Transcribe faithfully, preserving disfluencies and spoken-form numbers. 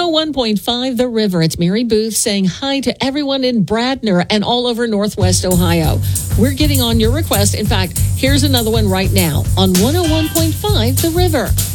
oh one point five The River. It's Mary Booth saying hi to everyone in Bradner and all over Northwest Ohio. We're getting on your request. In fact, here's another one right now on one oh one point five The River.